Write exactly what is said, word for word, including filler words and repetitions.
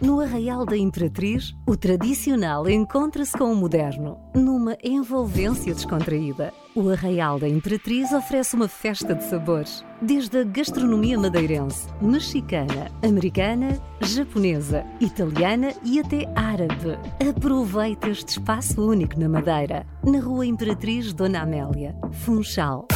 No Arraial da Imperatriz, o tradicional encontra-se com o moderno, numa envolvência descontraída. O Arraial da Imperatriz oferece uma festa de sabores, desde a gastronomia madeirense, mexicana, americana, japonesa, italiana e até árabe. Aproveite este espaço único na Madeira, na Rua Imperatriz Dona Amélia, Funchal.